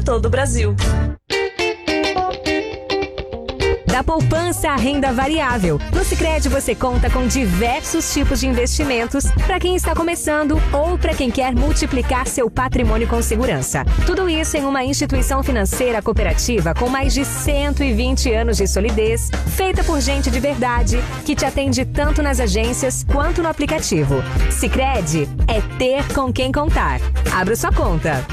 todo o Brasil. Da poupança à renda variável. No Sicredi você conta com diversos tipos de investimentos para quem está começando ou para quem quer multiplicar seu patrimônio com segurança. Tudo isso em uma instituição financeira cooperativa com mais de 120 anos de solidez, feita por gente de verdade, que te atende tanto nas agências quanto no aplicativo. Sicredi é ter com quem contar. Abra sua conta.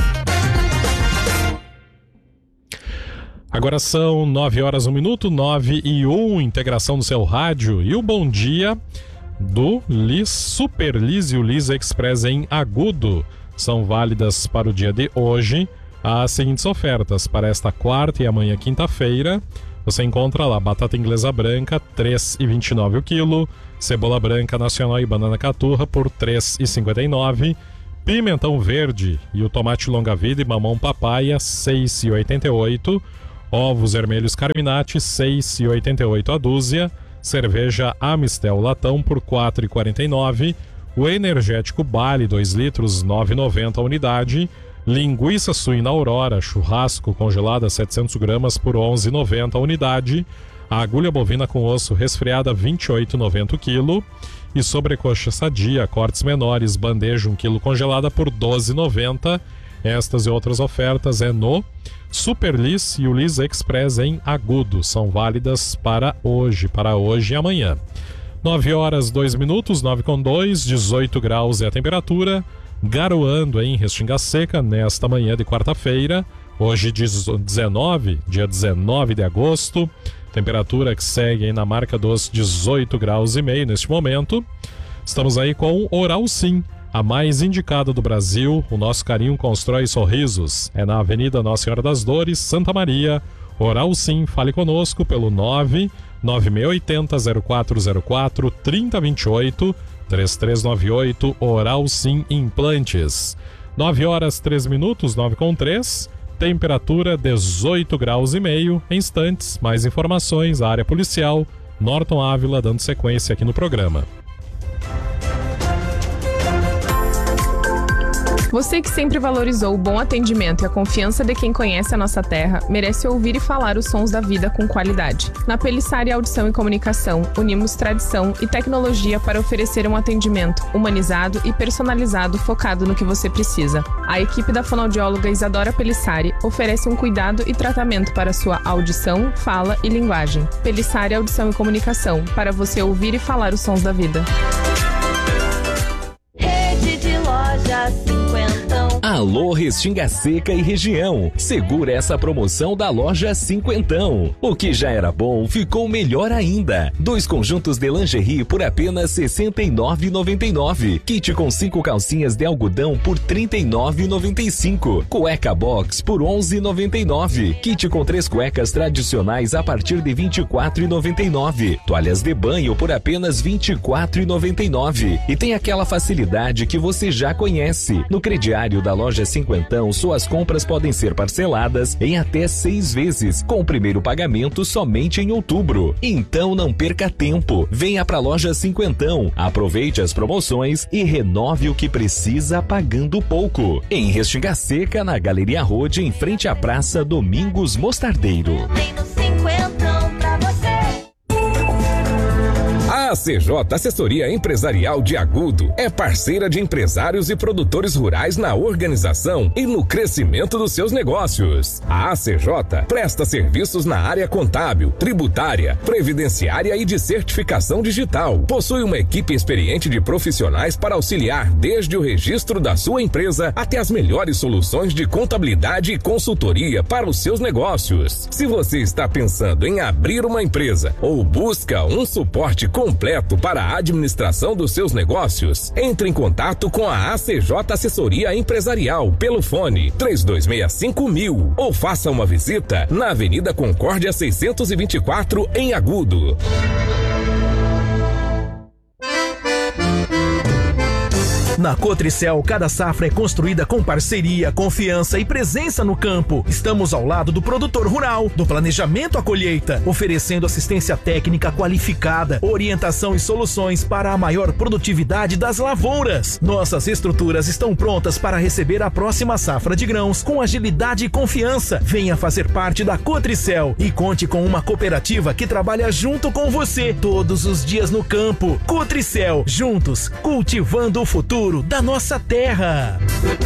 Agora são 9h01, 9h01, integração do seu rádio e o bom dia do Super Liz e o Liz Express em Agudo. São válidas para o dia de hoje as seguintes ofertas. Para esta quarta e amanhã quinta-feira, você encontra lá batata inglesa branca, R$ 3,29 o quilo, cebola branca nacional e banana caturra por R$ 3,59, pimentão verde e o tomate longa-vida e mamão papaya, R$ 6,88, ovos vermelhos Carminati, R$ 6,88 a dúzia. Cerveja Amistel latão por R$ 4,49. O energético Bali 2 litros, R$ 9,90 a unidade. Linguiça suína Aurora, churrasco congelada 700 gramas por R$ 11,90 a unidade. A agulha bovina com osso resfriada, R$ 28,90 o quilo. E sobrecoxa sadia, cortes menores, bandeja 1 quilo congelada por R$ 12,90. Estas e outras ofertas é no Super Liz e o Liz Express em Agudo. São válidas para hoje e amanhã. 9h02, 9h02, 18 graus é a temperatura. Garoando em Restinga Seca nesta manhã de quarta-feira. Hoje dia 19 de agosto. Temperatura que segue aí na marca dos 18 graus e meio neste momento. Estamos aí com Oral Sim, a mais indicada do Brasil. O nosso carinho constrói sorrisos. É na Avenida Nossa Senhora das Dores, Santa Maria. Oral Sim, fale conosco pelo 99680-0404 3028 3398 Oral Sim Implantes. 9h03, 9h03. Temperatura 18 graus e meio. Em instantes, mais informações, a área policial, Norton Ávila, dando sequência aqui no programa. Você que sempre valorizou o bom atendimento e a confiança de quem conhece a nossa terra, merece ouvir e falar os sons da vida com qualidade. Na Pelissari Audição e Comunicação, unimos tradição e tecnologia para oferecer um atendimento humanizado e personalizado focado no que você precisa. A equipe da fonoaudióloga Isadora Pelissari oferece um cuidado e tratamento para sua audição, fala e linguagem. Pelissari Audição e Comunicação, para você ouvir e falar os sons da vida. Rede de lojas 50. Alô Restinga Seca e região, segura essa promoção da loja Cinquentão. O que já era bom ficou melhor ainda. 2 conjuntos de lingerie por apenas R$ 69,99. Kit com 5 calcinhas de algodão por R$ 39,95. Cueca box por R$ 11,99. Kit com 3 cuecas tradicionais a partir de R$ 24,99. Toalhas de banho por apenas R$ 24,99. E tem aquela facilidade que você já conhece. No crediário da loja Cinquentão, suas compras podem ser parceladas em até 6 vezes, com o primeiro pagamento somente em outubro. Então não perca tempo, venha pra loja Cinquentão, aproveite as promoções e renove o que precisa pagando pouco. Em Restinga Seca, na Galeria Road, em frente à Praça Domingos Mostardeiro. Tem no Cinquentão pra você. A ACJ Assessoria Empresarial de Agudo é parceira de empresários e produtores rurais na organização e no crescimento dos seus negócios. A ACJ presta serviços na área contábil, tributária, previdenciária e de certificação digital. Possui uma equipe experiente de profissionais para auxiliar desde o registro da sua empresa até as melhores soluções de contabilidade e consultoria para os seus negócios. Se você está pensando em abrir uma empresa ou busca um suporte completo para a administração dos seus negócios, entre em contato com a ACJ Assessoria Empresarial pelo fone 3265.000 ou faça uma visita na Avenida Concórdia 624 em Agudo. Na Cotricel, cada safra é construída com parceria, confiança e presença no campo. Estamos ao lado do produtor rural, do planejamento à colheita, oferecendo assistência técnica qualificada, orientação e soluções para a maior produtividade das lavouras. Nossas estruturas estão prontas para receber a próxima safra de grãos com agilidade e confiança. Venha fazer parte da Cotricel e conte com uma cooperativa que trabalha junto com você todos os dias no campo. Cotricel, juntos, cultivando o futuro da nossa terra.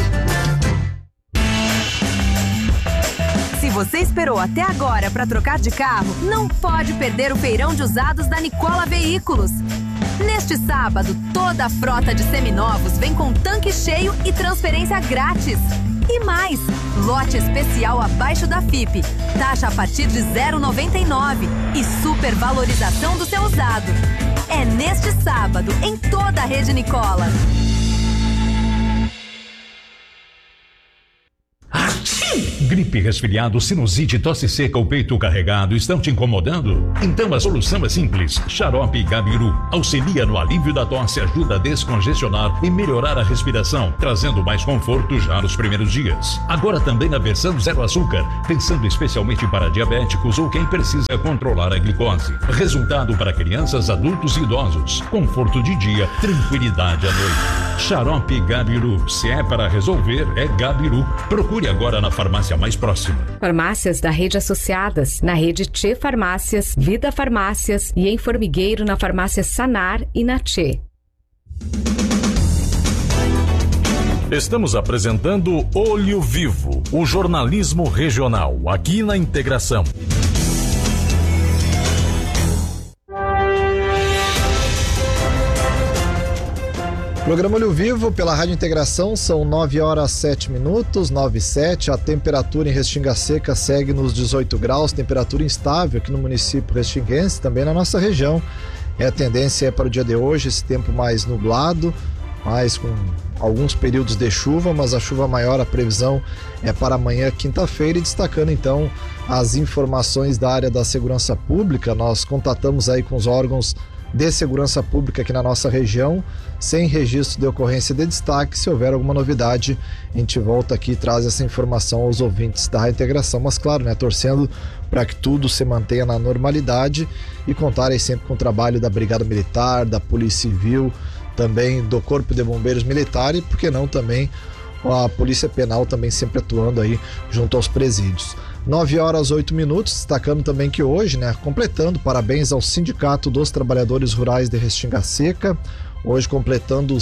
Se você esperou até agora para trocar de carro, não pode perder o feirão de usados da Nicola Veículos. Neste sábado, toda a frota de seminovos vem com tanque cheio e transferência grátis. E mais, lote especial abaixo da FIP, taxa a partir de 0,99 e supervalorização do seu usado. É neste sábado, em toda a rede Nicola. Gripe, resfriado, sinusite, tosse seca ou peito carregado estão te incomodando? Então a solução é simples. Xarope Gabiru auxilia no alívio da tosse, ajuda a descongestionar e melhorar a respiração, trazendo mais conforto já nos primeiros dias. Agora também na versão zero açúcar, pensando especialmente para diabéticos ou quem precisa controlar a glicose. Resultado para crianças, adultos e idosos. Conforto de dia, tranquilidade à noite. Xarope Gabiru. Se é para resolver, é Gabiru. Procure agora na farmácia mais próxima. Farmácias da rede associadas, na rede Tchê Farmácias, Vida Farmácias e em Formigueiro na farmácia Sanar e na Tchê. Estamos apresentando Olho Vivo, o jornalismo regional, aqui na Integração. Programa Olho Vivo pela Rádio Integração, são 9h07, 9h07. A temperatura em Restinga Seca segue nos 18 graus, temperatura instável aqui no município restinguense, também na nossa região. A tendência é para o dia de hoje, esse tempo mais nublado, mais com alguns períodos de chuva, mas a chuva maior, a previsão é para amanhã, quinta-feira. E destacando então as informações da área da segurança pública, nós contatamos aí com os órgãos de segurança pública aqui na nossa região, sem registro de ocorrência de destaque. Se houver alguma novidade, a gente volta aqui e traz essa informação aos ouvintes da Integração, mas claro, né, torcendo para que tudo se mantenha na normalidade e contar aí sempre com o trabalho da Brigada Militar, da Polícia Civil, também do Corpo de Bombeiros Militar e, por que não, também a Polícia Penal também sempre atuando aí junto aos presídios. 9h08, destacando também que hoje, né, completando, parabéns ao Sindicato dos Trabalhadores Rurais de Restinga Seca, hoje completando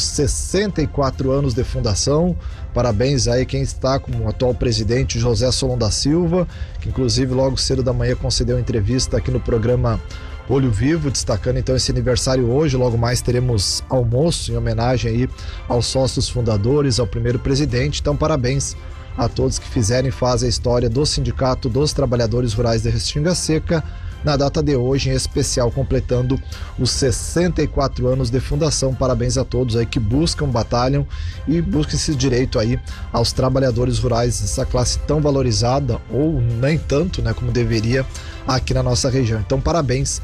64 anos de fundação. Parabéns aí quem está como atual presidente, José Solon da Silva, que inclusive logo cedo da manhã concedeu entrevista aqui no programa Olho Vivo, destacando então esse aniversário hoje. Logo mais teremos almoço em homenagem aí aos sócios fundadores, ao primeiro presidente. Então parabéns a todos que fizeram e fazem a história do Sindicato dos Trabalhadores Rurais de Restinga Seca, na data de hoje, em especial completando os 64 anos de fundação. Parabéns a todos aí que buscam, batalham e buscam esse direito aí aos trabalhadores rurais, essa classe tão valorizada, ou nem tanto, né, como deveria aqui na nossa região. Então parabéns,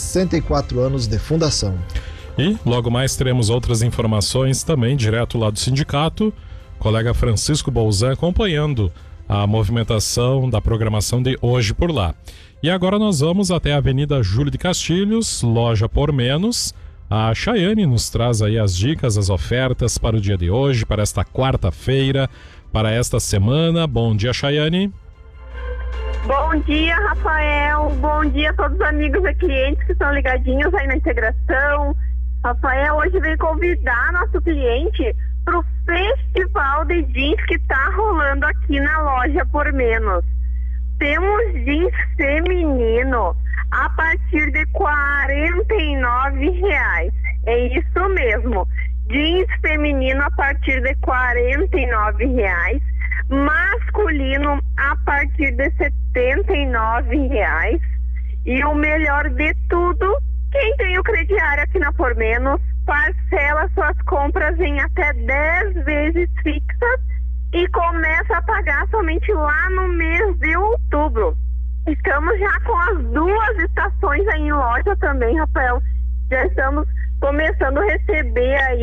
64 anos de fundação. E logo mais teremos outras informações também direto lá do sindicato. Colega Francisco Bolzan acompanhando a movimentação da programação de hoje por lá. E agora nós vamos até a Avenida Júlio de Castilhos, loja Por Menos. A Chayane nos traz aí as dicas, as ofertas para o dia de hoje, para esta quarta-feira, para esta semana. Bom dia, Chayane. Bom dia, Rafael. Bom dia a todos os amigos e clientes que estão ligadinhos aí na Integração. Rafael, hoje veio convidar nosso cliente para o festival de jeans que está rolando aqui na loja Por Menos. Temos jeans feminino a partir de R$ 49,00. É isso mesmo. Jeans feminino a partir de R$ 49,00. Masculino a partir de R$ 79,00. E o melhor de tudo, quem tem o crediário aqui na Por Menos parcela suas compras em até 10 vezes fixas e começa a pagar somente lá no mês de outubro. Estamos já com as 2 estações aí em loja também, Rafael. Já estamos começando a receber aí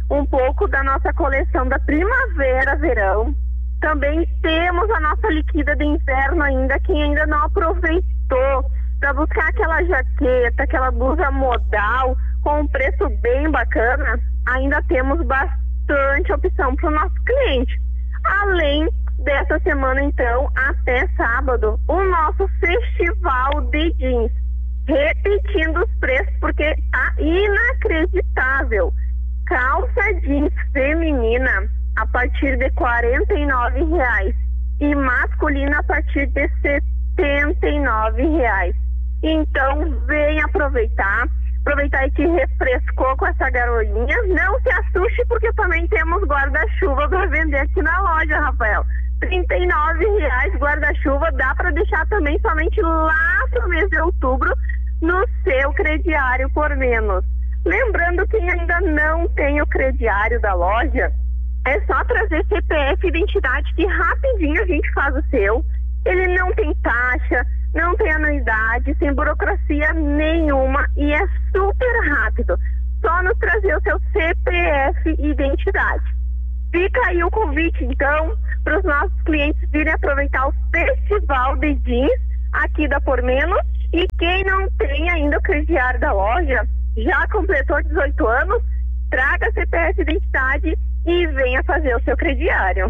um pouco da nossa coleção da primavera-verão. Também temos a nossa liquida de inverno ainda, quem ainda não aproveitou, para buscar aquela jaqueta, aquela blusa modal com um preço bem bacana, ainda temos bastante opção para o nosso cliente. Além dessa semana, então, até sábado, o nosso festival de jeans. Repetindo os preços, porque tá inacreditável. Calça jeans feminina a partir de R$ 49,00 e masculina a partir de R$ 79,00. Então, vem aproveitar aí que refrescou com essa garoinha. Não se assuste, porque também temos guarda-chuva para vender aqui na loja, Rafael. R$ 39,00 guarda-chuva, dá para deixar também somente lá pro mês de outubro no seu crediário por menos. Lembrando, quem ainda não tem o crediário da loja, é só trazer CPF e identidade que rapidinho a gente faz o seu. Ele não tem taxa, não tem anuidade, sem burocracia nenhuma e é super rápido. Só nos trazer o seu CPF e identidade. Fica aí o convite, então, para os nossos clientes virem aproveitar o Festival de Jeans aqui da Por Menos. E quem não tem ainda o crediário da loja, já completou 18 anos, traga CPF e identidade e venha fazer o seu crediário.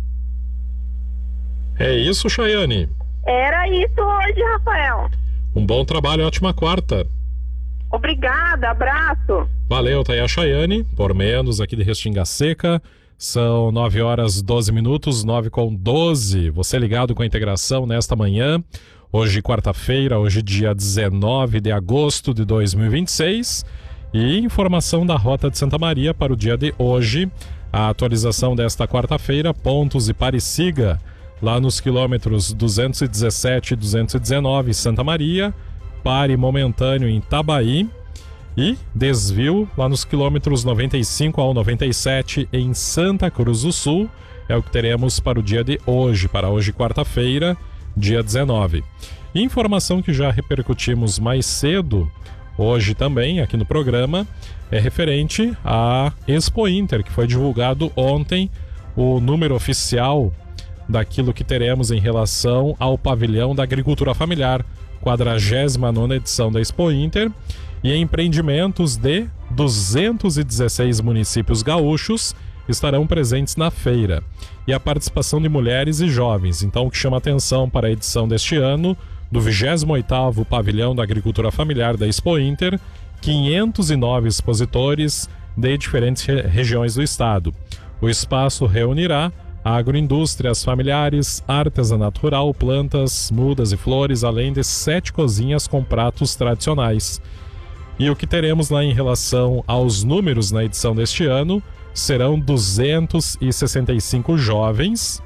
É isso, Chayane? Era isso hoje, Rafael. Um bom trabalho, ótima quarta. Obrigada, abraço. Valeu, tá aí a Chayane, Por Menos, aqui de Restinga Seca. São 9h12, 9h12. Você ligado com a integração nesta manhã. Hoje, quarta-feira, hoje dia 19 de agosto de 2026. E informação da Rota de Santa Maria para o dia de hoje. A atualização desta quarta-feira, pontos e pare siga lá nos quilômetros 217 e 219 Santa Maria, pare momentâneo em Itabaí e desvio lá nos quilômetros 95 ao 97 em Santa Cruz do Sul. É o que teremos para o dia de hoje, para hoje quarta-feira, dia 19. Informação que já repercutimos mais cedo, hoje também aqui no programa, é referente à Expo Inter, que foi divulgado ontem o número oficial daquilo que teremos em relação ao pavilhão da agricultura familiar, 49ª edição da Expo Inter, e empreendimentos de 216 municípios gaúchos estarão presentes na feira. E a participação de mulheres e jovens. Então, o que chama atenção para a edição deste ano, do 28º Pavilhão da Agricultura Familiar da Expo Inter, 509 expositores de diferentes regiões do estado. O espaço reunirá agroindústrias familiares, artesanato rural, plantas, mudas e flores, além de 7 cozinhas com pratos tradicionais. E o que teremos lá em relação aos números na edição deste ano serão 265 jovens,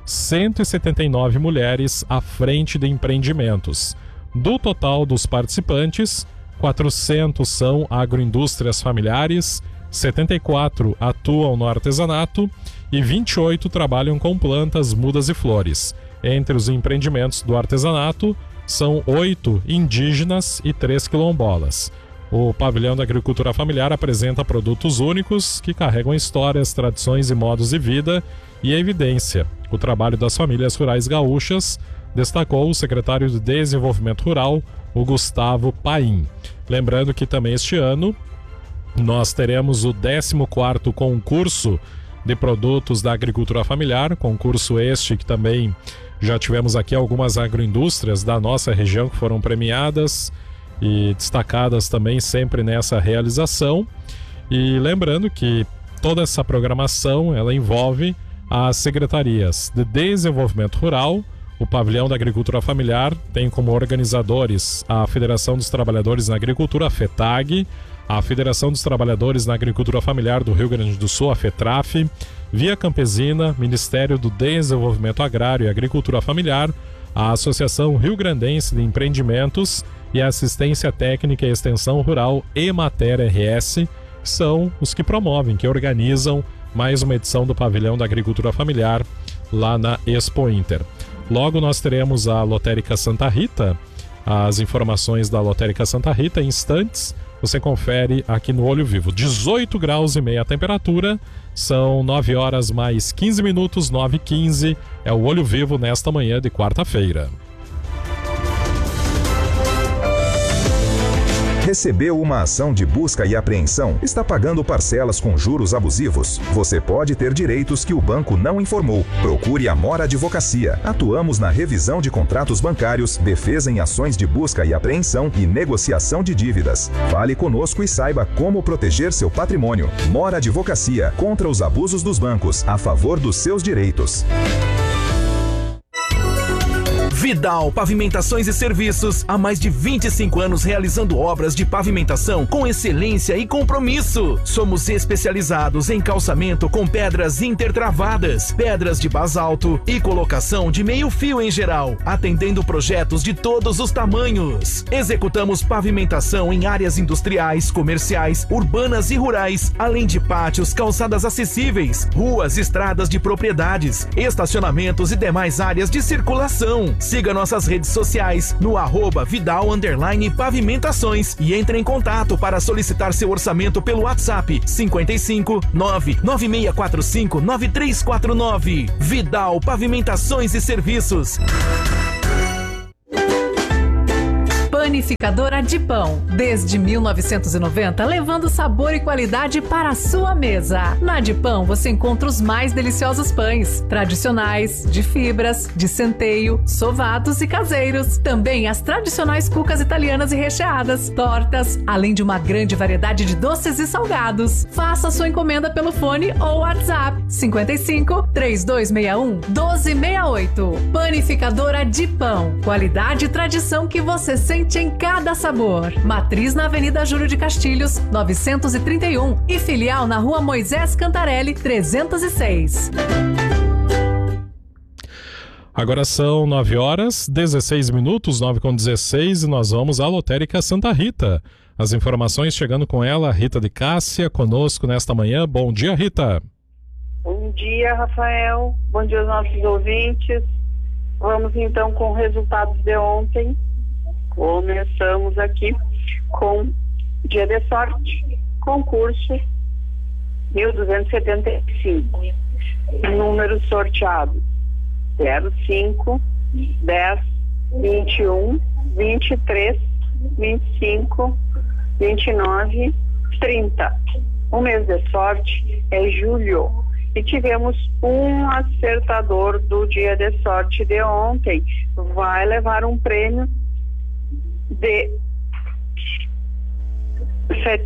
179 mulheres à frente de empreendimentos. Do total dos participantes, 400 são agroindústrias familiares, 74 atuam no artesanato e 28 trabalham com plantas, mudas e flores. Entre os empreendimentos do artesanato, são 8 indígenas e 3 quilombolas. O pavilhão da agricultura familiar apresenta produtos únicos que carregam histórias, tradições e modos de vida e evidência o trabalho das famílias rurais gaúchas, destacou o secretário de Desenvolvimento Rural, o Gustavo Paim. Lembrando que também este ano nós teremos o 14º concurso de produtos da agricultura familiar, concurso este que também já tivemos aqui algumas agroindústrias da nossa região que foram premiadas e destacadas também sempre nessa realização. E lembrando que toda essa programação ela envolve as secretarias de Desenvolvimento Rural. O Pavilhão da Agricultura Familiar tem como organizadores a Federação dos Trabalhadores na Agricultura, a FETAG, a Federação dos Trabalhadores na Agricultura Familiar do Rio Grande do Sul, a FETRAF, Via Campesina, Ministério do Desenvolvimento Agrário e Agricultura Familiar, a Associação Rio Grandense de Empreendimentos e a Assistência Técnica e Extensão Rural Emater RS, são os que promovem, que organizam mais uma edição do Pavilhão da Agricultura Familiar lá na Expo Inter. Logo nós teremos a Lotérica Santa Rita, as informações da Lotérica Santa Rita em instantes. você confere aqui no Olho Vivo. 18 graus e meia a temperatura, são 9 horas mais 15 minutos, 9h15. É o Olho Vivo nesta manhã de quarta-feira. Recebeu uma ação de busca e apreensão? Está pagando parcelas com juros abusivos? Você pode ter direitos que o banco não informou. Procure a Mora Advocacia. Atuamos na revisão de contratos bancários, defesa em ações de busca e apreensão e negociação de dívidas. Fale conosco e saiba como proteger seu patrimônio. Mora Advocacia, contra os abusos dos bancos, a favor dos seus direitos. Vidal Pavimentações e Serviços, há mais de 25 anos realizando obras de pavimentação com excelência e compromisso. Somos especializados em calçamento com pedras intertravadas, pedras de basalto e colocação de meio fio em geral, atendendo projetos de todos os tamanhos. Executamos pavimentação em áreas industriais, comerciais, urbanas e rurais, além de pátios, calçadas acessíveis, ruas, estradas de propriedades, estacionamentos e demais áreas de circulação. Siga nossas redes sociais no @Vidal_Pavimentações e entre em contato para solicitar seu orçamento pelo WhatsApp 55 99645 9349. Vidal Pavimentações e Serviços. Panificadora de Pão, desde 1990, levando sabor e qualidade para a sua mesa. Na de Pão você encontra os mais deliciosos pães, tradicionais, de fibras, de centeio, sovados e caseiros. Também as tradicionais cucas italianas e recheadas, tortas, além de uma grande variedade de doces e salgados. Faça sua encomenda pelo fone ou WhatsApp 55 3261 1268. Panificadora de Pão, qualidade e tradição que você sente em cada sabor. Matriz na Avenida Júlio de Castilhos, 931 e filial na Rua Moisés Cantarelli, 306. Agora são 9 horas, 16 minutos, 9h16, e nós vamos à Lotérica Santa Rita. As informações chegando com ela, Rita de Cássia, conosco nesta manhã. Bom dia, Rita. Bom dia, Rafael. Bom dia aos nossos ouvintes. Vamos então com resultados de ontem. Começamos aqui com Dia de Sorte, concurso 1275. Números sorteados 05, 10, 21, 23, 25, 29, 30. O mês de sorte é julho. E tivemos um acertador do Dia de Sorte de ontem. Vai levar um prêmio de R$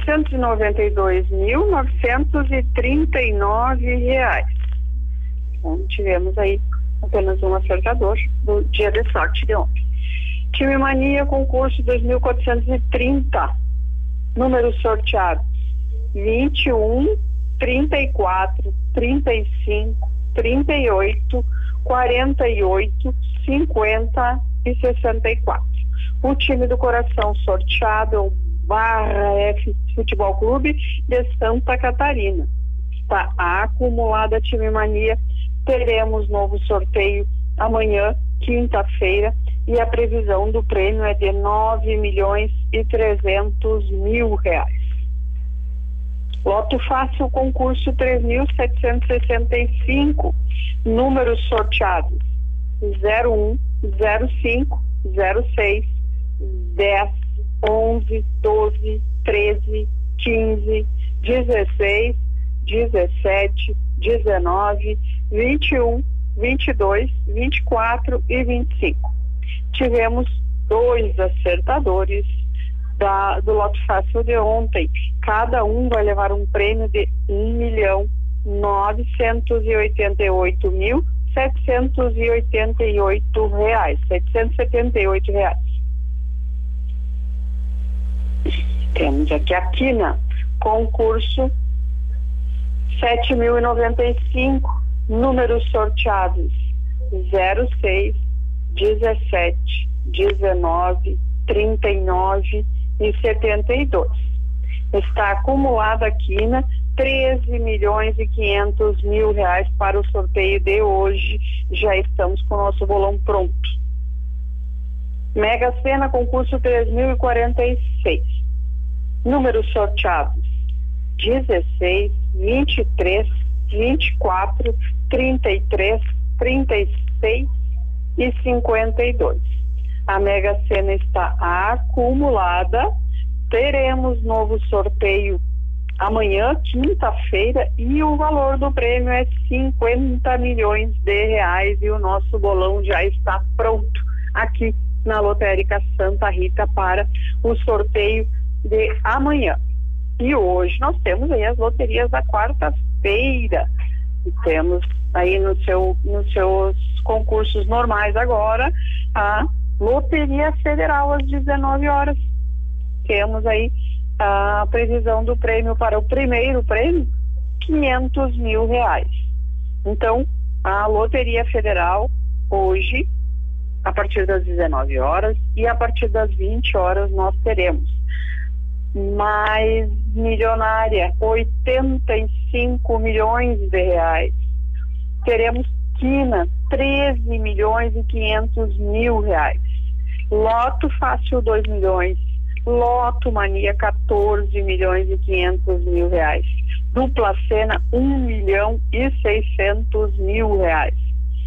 792.939. Então, tivemos aí apenas um acertador do Dia de Sorte de ontem. Time Mania, concurso 2430. Números sorteados 21, 34, 35, 38, 48, 50 e 64. O time do coração sorteado é o Barra F Futebol Clube de Santa Catarina. Está acumulada a Time Mania. Teremos novo sorteio amanhã, quinta-feira, e a previsão do prêmio é de R$ 9.300.000. Loto Fácil, concurso 3.765. Números sorteados 01, 05, 06, 10, 11, 12, 13, 15, 16, 17, 19, 21, 22, 24 e 25. Tivemos 2 acertadores do Loto Fácil de ontem. Cada um vai levar um prêmio de R$ 1.988.778. Temos aqui a Quina, concurso 7.095, números sorteados 06, 17, 19, 39 e 72. Está acumulada a Quina R$13.500.000 para o sorteio de hoje. Já estamos com o nosso bolão pronto. Mega Sena, concurso 3.046. Números sorteados: 16, 23, 24, 33, 36 e 52. A Mega Sena está acumulada. Teremos novo sorteio amanhã, quinta-feira, e o valor do prêmio é 50 milhões de reais e o nosso bolão já está pronto aqui na Lotérica Santa Rita para o sorteio de amanhã. E hoje nós temos aí as loterias da quarta-feira. E temos aí nos seus concursos normais agora a Loteria Federal às 19 horas. Temos aí a previsão do prêmio para o primeiro prêmio, 500 mil reais. Então, a Loteria Federal hoje, a partir das 19 horas e a partir das 20 horas nós teremos mais milionária, 85 milhões de reais. Teremos quina, 13 milhões e 500 mil reais. Loto Fácil, 2 milhões. Loto Mania, 14 milhões e 500 mil reais. Dupla Sena, 1 milhão e 600 mil reais.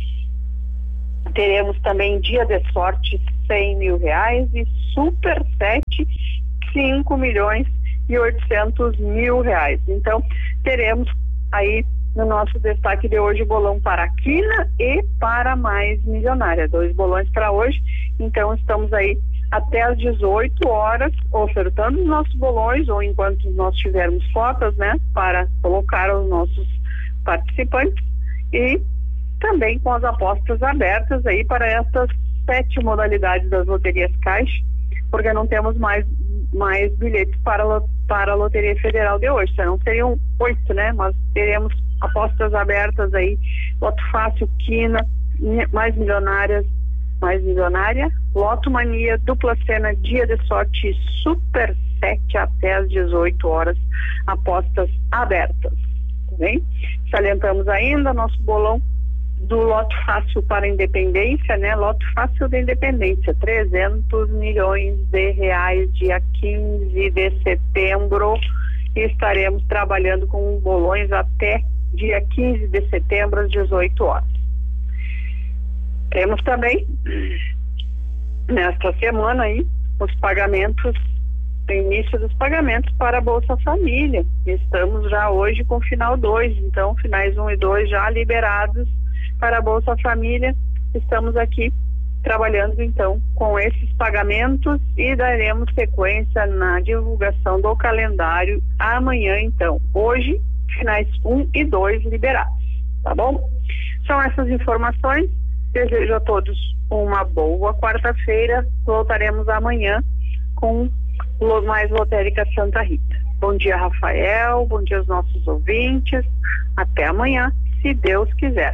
Teremos também Dia de Sorte, 100 mil reais. E Super 7, 5 milhões e 800 mil reais. Então, teremos aí no nosso destaque de hoje bolão para a quina e para mais milionária. 2 bolões para hoje. Então, estamos aí até às 18 horas ofertando os nossos bolões, ou enquanto nós tivermos cotas, né, para colocar os nossos participantes, e também com as apostas abertas aí para essas 7 modalidades das loterias Caixa, porque não temos mais bilhetes para a Loteria Federal de hoje. Não seriam 8, né, mas teremos apostas abertas aí, Loto Fácil, quina, mais milionária, Loto Mania, Dupla Sena, Dia de Sorte, Super 7 até às 18 horas, apostas abertas, tá bem? Salientamos ainda nosso bolão do Loto Fácil para a Independência, né? Loto Fácil da Independência, 300 milhões de reais, dia 15 de setembro, e estaremos trabalhando com bolões até dia 15 de setembro às 18 horas. Temos também, nesta semana aí, os pagamentos, o início dos pagamentos para a Bolsa Família. Estamos já hoje com final 2, então finais 1 e 2 já liberados para a Bolsa Família. Estamos aqui trabalhando então com esses pagamentos e daremos sequência na divulgação do calendário amanhã, então. Hoje, finais 1 e 2 liberados, tá bom? São essas informações. Desejo a todos uma boa quarta-feira. Voltaremos amanhã com mais Lotérica Santa Rita. Bom dia, Rafael. Bom dia aos nossos ouvintes. Até amanhã, se Deus quiser.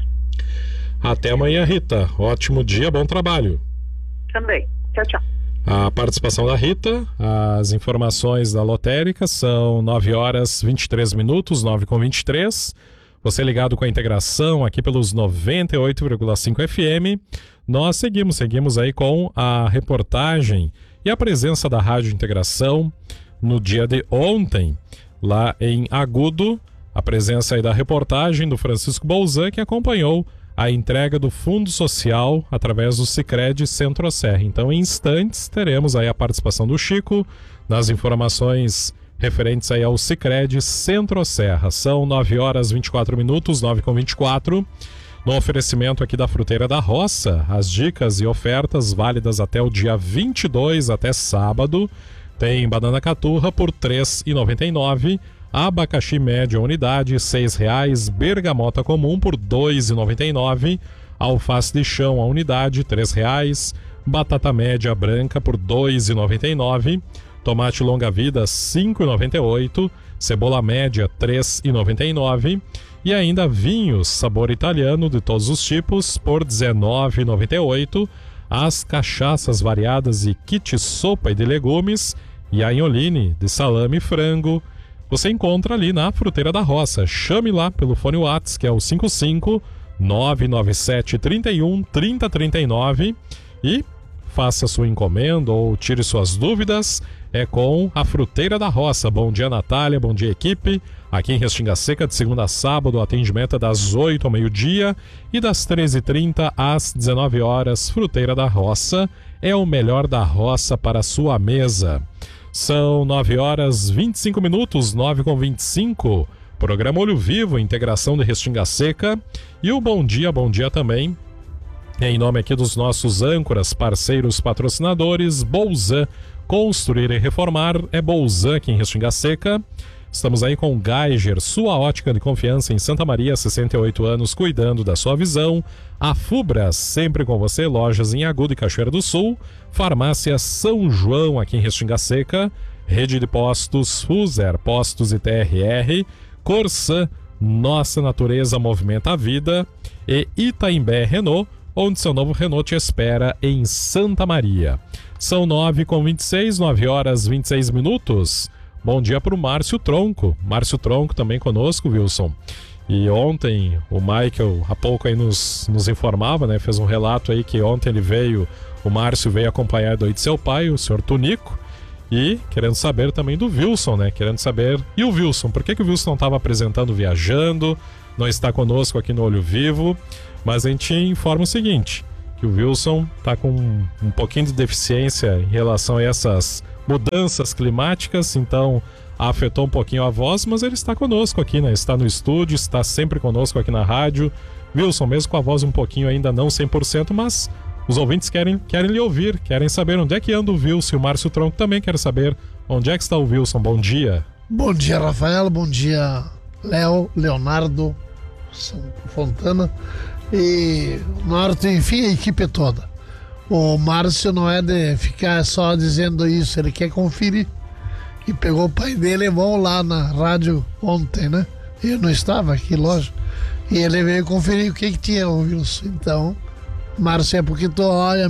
Até amanhã, Rita. Ótimo dia, bom trabalho. Também. Tchau, tchau. A participação da Rita, as informações da lotérica são 9 horas 23 minutos, 9h23. Você ligado com a integração aqui pelos 98,5 FM. Nós seguimos aí com a reportagem e a presença da Rádio Integração no dia de ontem, lá em Agudo. A presença aí da reportagem do Francisco Bolzan, que acompanhou a entrega do Fundo Social através do Sicredi Centro-Serra. Então, em instantes, teremos aí a participação do Chico nas informações referentes aí ao Sicredi Centro-Serra. São 9 horas 24 minutos, 9h24. No oferecimento aqui da Fruteira da Roça, as dicas e ofertas válidas até o dia 22, até sábado. Tem banana caturra por R$ 3,99. Abacaxi média unidade R$ 6,00, bergamota comum por R$ 2,99, alface de chão a unidade R$ 3,00, batata média branca por R$ 2,99, tomate longa-vida R$ 5,98, cebola média R$ 3,99 e ainda vinhos sabor italiano de todos os tipos por R$ 19,98, as cachaças variadas e kit sopa e de legumes e a Inholine de salame e frango você encontra ali na Fruteira da Roça. Chame lá pelo fone WhatsApp, que é o 55-997 31 30 39 e faça sua encomenda ou tire suas dúvidas. é com a Fruteira da Roça. Bom dia, Natália, bom dia, equipe. Aqui em Restinga Seca, de segunda a sábado, o atendimento é das 8 ao meio-dia e das 13h30 às 19 horas. Fruteira da Roça é o melhor da roça para a sua mesa. São 9 horas 25 minutos, 9h25. Programa Olho Vivo, integração de Restinga Seca. E o bom dia também, em nome aqui dos nossos âncoras, parceiros, patrocinadores, Bolzan. Construir e reformar é Bolzan aqui em Restinga Seca. Estamos aí com Geiger, sua ótica de confiança em Santa Maria, 68 anos, cuidando da sua visão. A Fubras, sempre com você, lojas em Agudo e Cachoeira do Sul. Farmácia São João, aqui em Restinga Seca. Rede de postos Fuser, postos e TRR. Corsan, nossa natureza movimenta a vida. E Itaimbé Renault, onde seu novo Renault te espera em Santa Maria. São 9h26, 9 horas 26 minutos. Bom dia para o Márcio Tronco. Márcio Tronco também conosco, Wilson. E ontem o Michael, há pouco aí nos informava, né? Fez um relato aí que ontem o Márcio veio acompanhado aí de seu pai, o senhor Tunico. E querendo saber também do Wilson, né? Querendo saber... E o Wilson? Por que o Wilson não estava apresentando viajando? Não está conosco aqui no Olho Vivo? Mas a gente informa o seguinte, que o Wilson está com um pouquinho de deficiência em relação a essas mudanças climáticas, então afetou um pouquinho a voz, mas ele está conosco aqui, né? Está no estúdio, está sempre conosco aqui na rádio. Wilson, mesmo com a voz um pouquinho ainda não 100%, mas os ouvintes querem lhe ouvir, querem saber onde é que anda o Wilson, e o Márcio Tronco também quer saber onde é que está o Wilson. Bom dia. Bom dia, Rafael, bom dia, Léo, Leonardo, Fontana e Norte, enfim, a equipe toda. O Márcio não é de ficar só dizendo isso, ele quer conferir. E pegou o pai dele e levou lá na rádio ontem, né? Eu não estava aqui, lógico. E ele veio conferir o que tinha o Wilson. Então, Márcio, é porque tu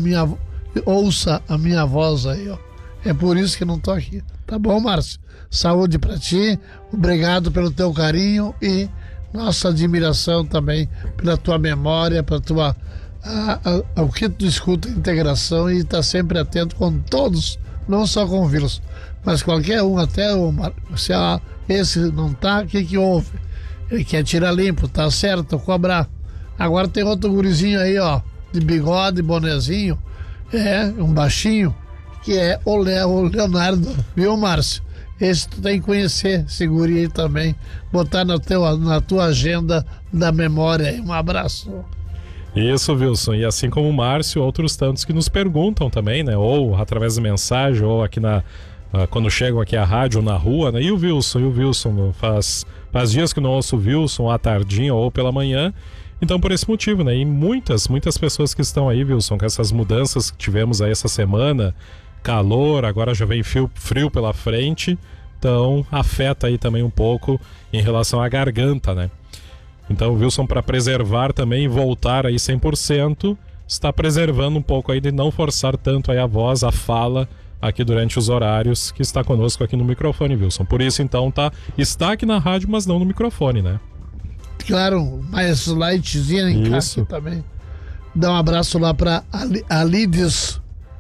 ouça a minha voz aí, ó. É por isso que não tô aqui. Tá bom, Márcio? Saúde pra ti, obrigado pelo teu carinho e nossa admiração também pela tua memória, pela tua... o que tu escuta, integração, e tá sempre atento com todos, não só com o Wilson, mas qualquer um, até se esse não tá, o que houve? Ele quer tirar limpo, tá certo, cobrar. Agora tem outro gurizinho aí, ó, de bigode, bonezinho, um baixinho, que é o Leonardo, viu, Márcio? Esse tu tem que conhecer, esse guri aí também, botar na tua agenda da memória aí. Um abraço. Isso, Wilson, e assim como o Márcio, outros tantos que nos perguntam também, né, ou através de mensagem, ou aqui quando chegam aqui à rádio ou na rua, né, e o Wilson, faz dias que não ouço o Wilson, à tardinha ou pela manhã, então por esse motivo, né, e muitas pessoas que estão aí, Wilson, com essas mudanças que tivemos aí essa semana, calor, agora já vem frio pela frente, então afeta aí também um pouco em relação à garganta, né. Então o Wilson, para preservar também e voltar aí 100%, está preservando um pouco aí de não forçar tanto aí a voz, a fala aqui durante os horários que está conosco aqui no microfone, Wilson. Por isso, então, está aqui na rádio, mas não no microfone, né? Claro, mais lightzinha em casa aqui também. Dá um abraço lá para Alides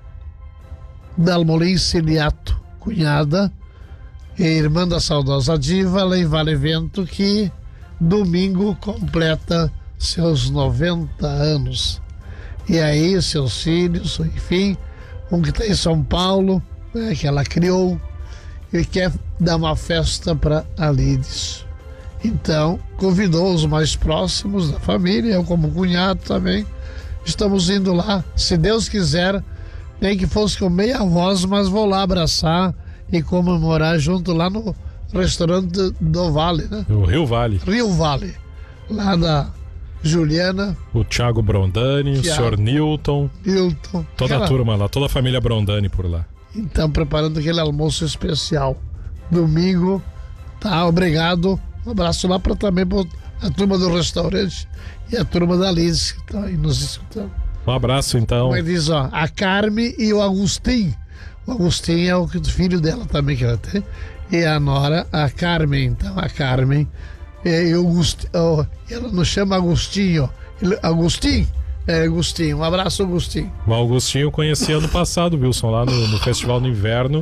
Dalmolin Ciliato, cunhada e irmã da saudosa diva, lá em Vale Vento, que domingo completa seus 90 anos. E aí, seus filhos, enfim, um que está em São Paulo, né, que ela criou, e quer dar uma festa para Alides. Então, convidou os mais próximos da família, eu como cunhado também. Estamos indo lá, se Deus quiser, nem que fosse com meia voz, mas vou lá abraçar e comemorar junto lá no restaurante do Vale, né? O Rio Vale. Rio Vale. Lá da Juliana. O Thiago Brondani, o senhor Newton. Toda a turma lá, toda a família Brondani por lá. Então, preparando aquele almoço especial. Domingo, tá? Obrigado. Um abraço lá para também a turma do restaurante e a turma da Liz, que tá aí nos escutando. Um abraço, então. Como diz, ó, a Carme e o Agostinho. O Agostinho é o filho dela também que ela tem. E a nora, a Carmen, então, a Carmen. E o ela não chama Agostinho. Agostinho? É, Agostinho. Um abraço, Agostinho. O Agostinho eu conheci ano passado, Wilson, lá no Festival do Inverno.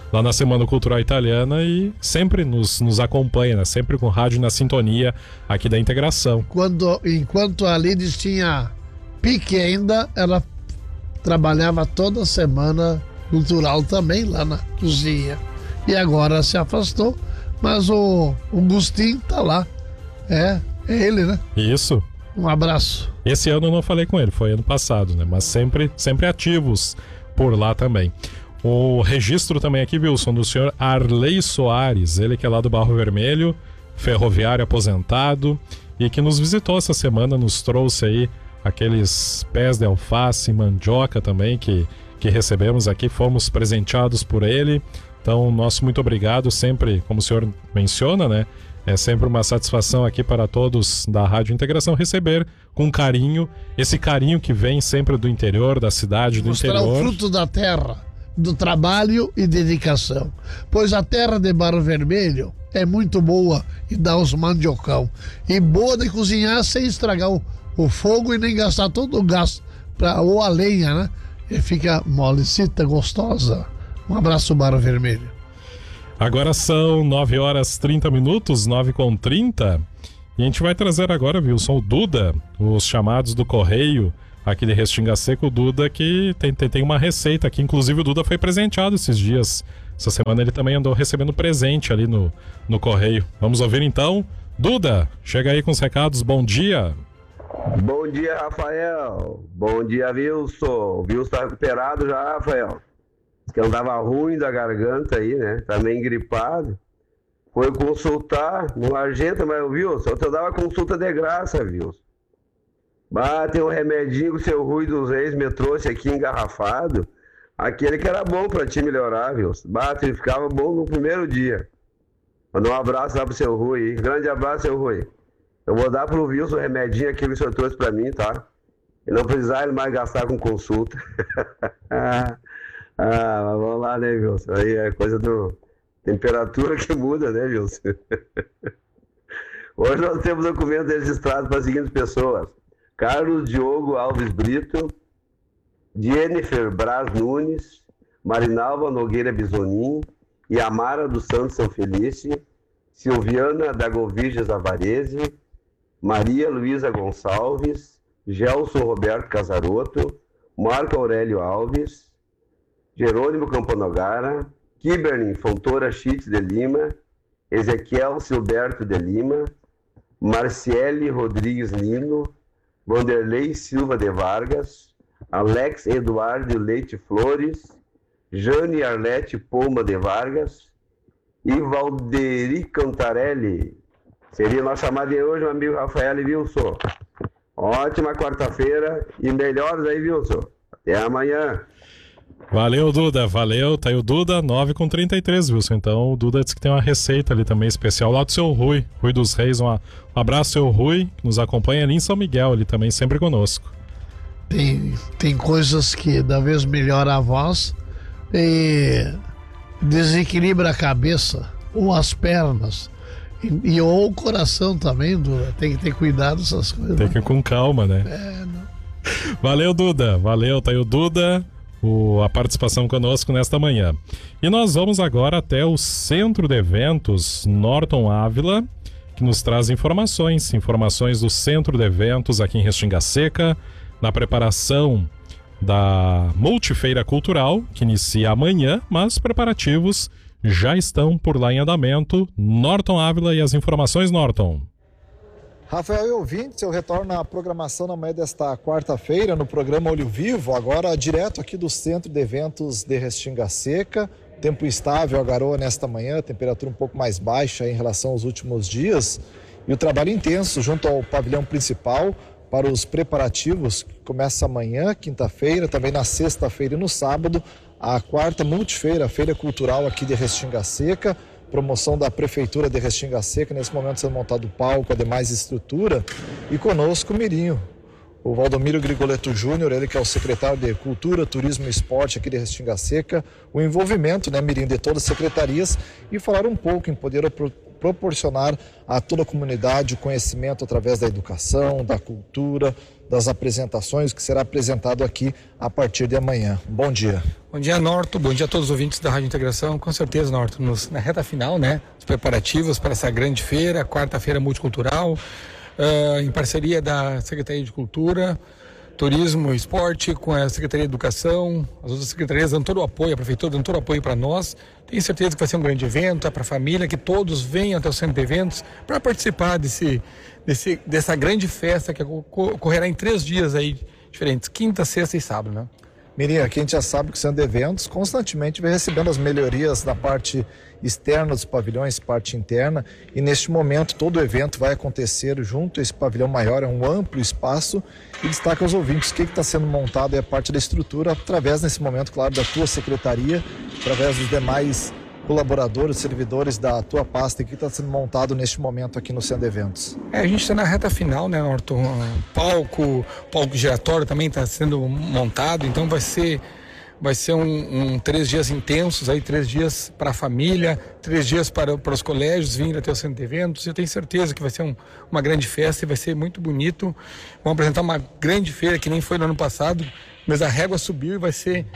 lá na Semana Cultural Italiana e sempre nos acompanha, né? Sempre com rádio na sintonia aqui da Integração. Enquanto a Lides tinha pique ainda, ela trabalhava toda semana cultural também lá na cozinha. E agora se afastou, mas o Gustinho tá lá. É ele, né? Isso. Um abraço. Esse ano eu não falei com ele, foi ano passado, né? Mas sempre ativos por lá também. O registro também aqui, Wilson, do senhor Arley Soares, ele que é lá do Barro Vermelho, ferroviário aposentado, e que nos visitou essa semana, nos trouxe aí aqueles pés de alface, mandioca também, que recebemos aqui, fomos presenteados por ele. Então, nosso muito obrigado, sempre, como o senhor menciona, né? É sempre uma satisfação aqui para todos da Rádio Integração receber com carinho, esse carinho que vem sempre do interior, da cidade, do interior. Mostrar o fruto da terra, do trabalho e dedicação. Pois a terra de Barro Vermelho é muito boa e dá os mandiocão. E boa de cozinhar sem estragar o fogo e nem gastar todo o gás ou a lenha, né? E fica molecita, gostosa. Um abraço, Barro Vermelho. Agora são 9h30, 9h30. E a gente vai trazer agora, Wilson, o Duda, os chamados do Correio aqui de Restinga Seca. O Duda que tem uma receita aqui. Inclusive o Duda foi presenteado esses dias. Essa semana ele também andou recebendo presente ali no Correio. Vamos ouvir então. Duda, chega aí com os recados. Bom dia. Bom dia, Rafael. Bom dia, Wilson. O Wilson tá recuperado já, Rafael. Que andava ruim da garganta aí, né? Tá meio gripado. Foi consultar no Argenta, mas Wilson, eu dava consulta de graça, Wilson. Tem um remedinho que o seu Rui dos Reis me trouxe aqui engarrafado. Aquele que era bom pra te melhorar, Wilson. Ele ficava bom no primeiro dia. Manda um abraço lá pro seu Rui. Grande abraço, seu Rui. Eu vou dar pro Wilson o remedinho aqui que o senhor trouxe pra mim, tá? E não precisar ele mais gastar com consulta. Mas vamos lá, né, Wilson? Aí é coisa do temperatura que muda, né, Wilson? Hoje nós temos documentos registrados para as seguintes pessoas: Carlos Diogo Alves Brito, Jennifer Braz Nunes, Marinalva Nogueira Bisonin, Yamara dos Santos São Felice, Silviana Dagoviges Avarese, Maria Luísa Gonçalves, Gelson Roberto Casaroto, Marco Aurélio Alves, Jerônimo Camponogara, Kiberlin Fontoura Chitz de Lima, Ezequiel Silberto de Lima, Marciele Rodrigues Nino, Vanderlei Silva de Vargas, Alex Eduardo Leite Flores, Jane Arlete Poma de Vargas e Valderi Cantarelli. Seria nossa chamada de hoje, meu amigo Rafael e Wilson. Ótima quarta-feira e melhores aí, Wilson. Até amanhã. Valeu, Duda, valeu. Tá aí o Duda, 9h33, Wilson. Então o Duda disse que tem uma receita ali também especial lá do seu Rui dos Reis. Um abraço, seu Rui, que nos acompanha ali em São Miguel, ele também sempre conosco. Tem coisas que da vez melhora a voz e desequilibra a cabeça ou as pernas. Ou o coração também, Duda. Tem que ter cuidado dessas coisas. Tem que ir com calma, né? Não. Valeu, Duda. Valeu, tá aí o Duda. A participação conosco nesta manhã. E nós vamos agora até o Centro de Eventos Norton Ávila, que nos traz informações do Centro de Eventos aqui em Restinga Seca, na preparação da Multifeira Cultural, que inicia amanhã, mas preparativos já estão por lá em andamento. Norton Ávila e as informações, Norton. Rafael e ouvintes, eu retorno à programação na manhã desta quarta-feira no programa Olho Vivo, agora direto aqui do Centro de Eventos de Restinga Seca. Tempo instável, a garoa nesta manhã, temperatura um pouco mais baixa em relação aos últimos dias. E o trabalho intenso junto ao pavilhão principal para os preparativos, que começa amanhã, quinta-feira, também na sexta-feira e no sábado, a quarta multifeira, a Feira Cultural aqui de Restinga Seca. Promoção da Prefeitura de Restinga Seca, nesse momento sendo montado o palco, a demais estrutura, e conosco o Mirinho, o Valdomiro Grigoletto Júnior, ele que é o secretário de Cultura, Turismo e Esporte aqui de Restinga Seca, o envolvimento, né, Mirinho, de todas as secretarias, e falar um pouco em poder proporcionar a toda a comunidade o conhecimento através da educação, da cultura, das apresentações que será apresentado aqui a partir de amanhã. Bom dia. Bom dia, Norton. Bom dia a todos os ouvintes da Rádio Integração. Com certeza, Norton, na reta final, né, os preparativos para essa grande feira, quarta-feira multicultural, em parceria da Secretaria de Cultura, Turismo e Esporte, com a Secretaria de Educação, as outras secretarias dando todo o apoio, a Prefeitura dando todo o apoio para nós. Tenho certeza que vai ser um grande evento, para a família, que todos venham até o centro de eventos para participar dessa grande festa que ocorrerá em 3 dias aí diferentes, quinta, sexta e sábado, né? Mirinha, aqui a gente já sabe que o centro de eventos constantemente vem recebendo as melhorias da parte externa dos pavilhões, parte interna, e neste momento todo o evento vai acontecer junto a esse pavilhão maior, é um amplo espaço, e destaca aos ouvintes o que está sendo montado é a parte da estrutura, através nesse momento, claro, da tua secretaria, através dos demais colaboradores, servidores da tua pasta, que está sendo montado neste momento aqui no centro de eventos. A gente está na reta final, né, Norton? Palco giratório também está sendo montado, então vai ser 3 dias intensos, aí 3 dias para a família, 3 dias para os colégios virem até o centro de eventos. Eu tenho certeza que vai ser uma grande festa e vai ser muito bonito. Vamos apresentar uma grande feira que nem foi no ano passado, mas a régua subiu e vai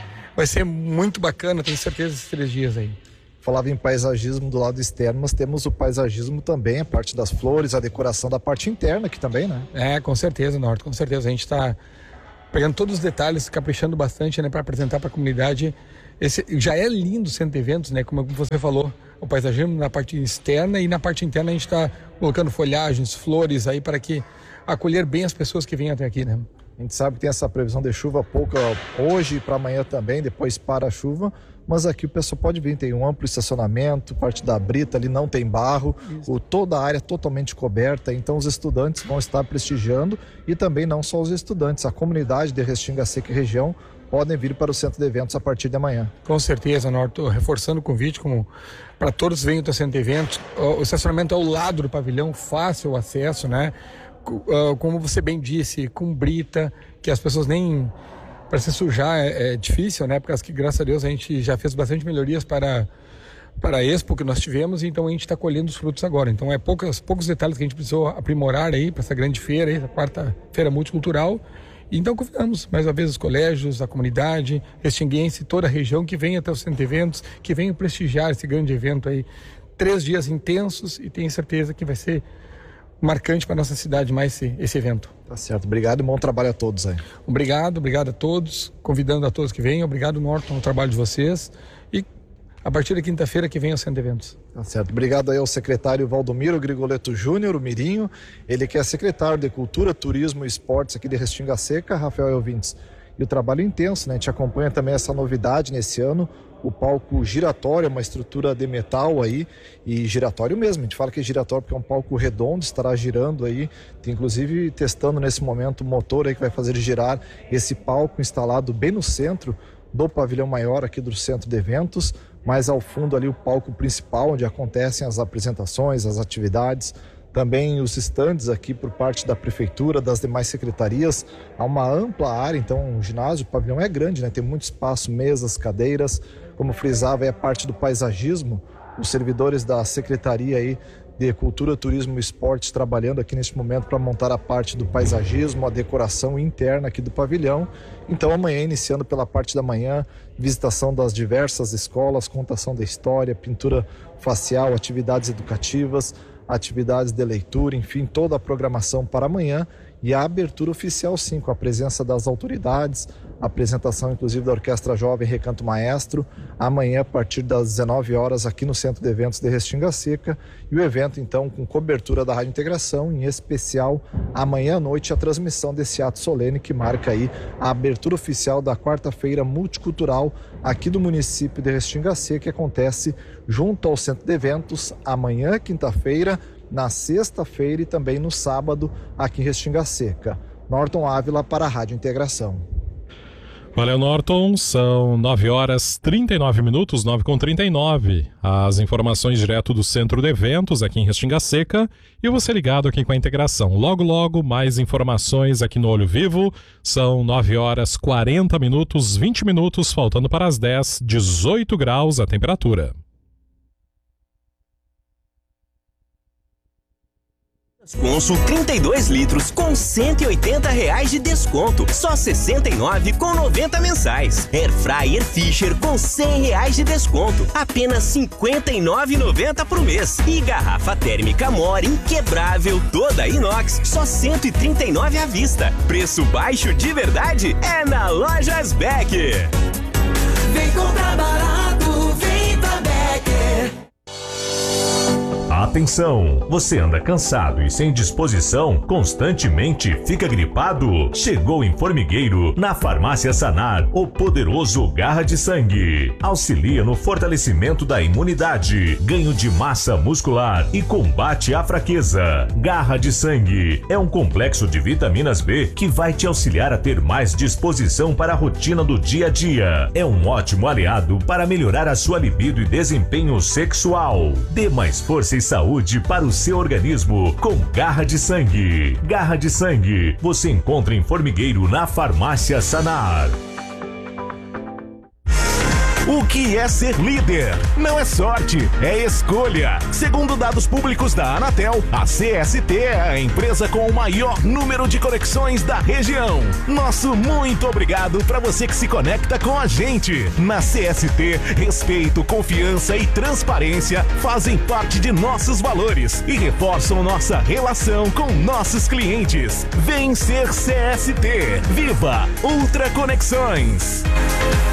ser muito bacana, tenho certeza, esses 3 dias aí. Falava em paisagismo do lado externo, mas temos o paisagismo também, a parte das flores, a decoração da parte interna aqui também, né? Com certeza, Norton, com certeza. A gente está pegando todos os detalhes, caprichando bastante, né, para apresentar para a comunidade. Esse já é lindo o centro de eventos, né, como você falou, o paisagismo na parte externa, e na parte interna a gente está colocando folhagens, flores aí para acolher bem as pessoas que vêm até aqui, né? A gente sabe que tem essa previsão de chuva pouca hoje para amanhã também, depois para a chuva, mas aqui o pessoal pode vir, tem um amplo estacionamento, parte da brita ali não tem barro, toda a área totalmente coberta, então os estudantes vão estar prestigiando, e também não só os estudantes, a comunidade de Restinga Seca e região podem vir para o centro de eventos a partir de amanhã. Com certeza, Norton, reforçando o convite para todos venham ao centro de eventos. O estacionamento é ao lado do pavilhão, fácil o acesso, né? Como você bem disse, com brita, que as pessoas nem... Para se sujar é difícil, né? Porque graças a Deus a gente já fez bastante melhorias para a Expo que nós tivemos, então a gente está colhendo os frutos agora. Então poucos detalhes que a gente precisou aprimorar aí para essa grande feira, aí, a quarta-feira multicultural. E então convidamos mais uma vez os colégios, a comunidade restinguense, toda a região que venha até o centro de eventos, que venham prestigiar esse grande evento aí. 3 dias intensos, e tenho certeza que vai ser marcante para a nossa cidade mais esse evento. Tá certo, obrigado e bom trabalho a todos aí. Obrigado a todos, convidando a todos que venham. Obrigado, Norton, ao trabalho de vocês, e a partir de quinta-feira que vem ao centro de eventos. Tá certo, obrigado aí ao secretário Valdomiro Grigoleto Júnior, o Mirinho, ele que é secretário de Cultura, Turismo e Esportes aqui de Restinga Seca, Rafael Elvintes. E o trabalho intenso, né? A gente acompanha também essa novidade nesse ano, o palco giratório, uma estrutura de metal aí, e giratório mesmo, a gente fala que é giratório porque é um palco redondo, estará girando aí, tem inclusive testando nesse momento o motor aí que vai fazer girar esse palco instalado bem no centro do pavilhão maior aqui do centro de eventos, mais ao fundo ali o palco principal, onde acontecem as apresentações, as atividades, também os estandes aqui por parte da prefeitura, das demais secretarias. Há uma ampla área, então o ginásio, o pavilhão é grande, né? Tem muito espaço, mesas, cadeiras, como frisava, é a parte do paisagismo, os servidores da Secretaria aí de Cultura, Turismo e Esportes trabalhando aqui neste momento para montar a parte do paisagismo, a decoração interna aqui do pavilhão. Então amanhã, iniciando pela parte da manhã, visitação das diversas escolas, contação da história, pintura facial, atividades educativas, atividades de leitura, enfim, toda a programação para amanhã, e a abertura oficial sim, com a presença das autoridades, a apresentação inclusive da Orquestra Jovem Recanto Maestro, amanhã a partir das 19 horas aqui no Centro de Eventos de Restinga Seca, e o evento então com cobertura da Rádio Integração, em especial amanhã à noite a transmissão desse ato solene que marca aí a abertura oficial da quarta-feira multicultural aqui do município de Restinga Seca, que acontece junto ao Centro de Eventos amanhã, quinta-feira, na sexta-feira e também no sábado aqui em Restinga Seca. Norton Ávila para a Rádio Integração. Valeu, Norton. São 9 horas 39 minutos, 9h39. As informações direto do Centro de Eventos aqui em Restinga Seca, e você ligado aqui com a Integração. Logo, logo, mais informações aqui no Olho Vivo. São 9 horas 40 minutos, 20 minutos, faltando para as 10, 18 graus a temperatura. Consul 32 litros com R$180 de desconto, só R$ 69,90 mensais. Air Fryer Fisher com R$100 de desconto, apenas R$ 59,90 por mês. E garrafa térmica More inquebrável, toda inox, só R$ 139 à vista. Preço baixo de verdade é na Lojas Becker. Vem comprar barato, vem pra Becker. Atenção! Você anda cansado e sem disposição? Constantemente fica gripado? Chegou em Formigueiro, na Farmácia Sanar, o poderoso Garra de Sangue. Auxilia no fortalecimento da imunidade, ganho de massa muscular e combate à fraqueza. Garra de Sangue é um complexo de vitaminas B que vai te auxiliar a ter mais disposição para a rotina do dia a dia. É um ótimo aliado para melhorar a sua libido e desempenho sexual. Dê mais força e saúde para o seu organismo com Garra de Sangue. Garra de Sangue você encontra em Formigueiro, na Farmácia Sanar. O que é ser líder? Não é sorte, é escolha. Segundo dados públicos da Anatel, a CST é a empresa com o maior número de conexões da região. Nosso muito obrigado para você que se conecta com a gente. Na CST, respeito, confiança e transparência fazem parte de nossos valores e reforçam nossa relação com nossos clientes. Vem ser CST. Viva Ultra Conexões.